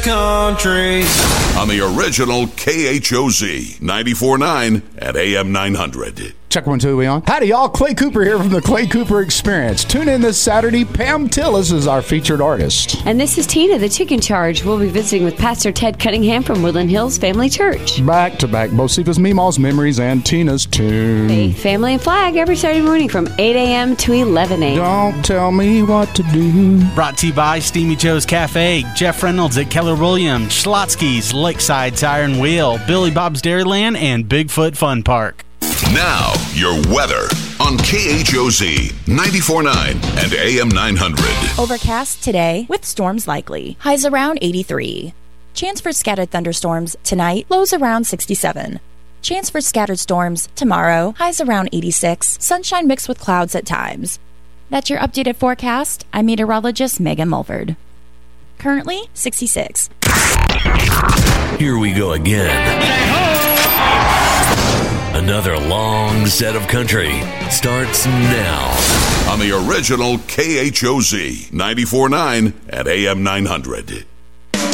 Country. On the original KHOZ 94.9 at AM 900. Check 1, 2, we on? Howdy, y'all. Clay Cooper here from the Clay Cooper Experience. Tune in this Saturday. Pam Tillis is our featured artist. And this is Tina, the Chicken Charge. We'll be visiting with Pastor Ted Cunningham from Woodland Hills Family Church. Back to back, Bocephus Meemaw's Memories and Tina's Tune. Faith, Family, and Flag every Saturday morning from 8 a.m. to 11 a.m. Don't tell me what to do. Brought to you by Steamy Joe's Cafe, Jeff Reynolds at Keller Williams, Schlotsky's, Lakeside Tire and Wheel, Billy Bob's Dairyland, and Bigfoot Fun Park. Now, your weather on KHOZ 94.9 and AM 900. Overcast today with storms likely. Highs around 83. Chance for scattered thunderstorms tonight. Lows around 67. Chance for scattered storms tomorrow. Highs around 86. Sunshine mixed with clouds at times. That's your updated forecast. I'm meteorologist Megan Mulford. Currently 66. Here we go again. Another long set of country starts now. On the original KHOZ 94.9 at AM 900.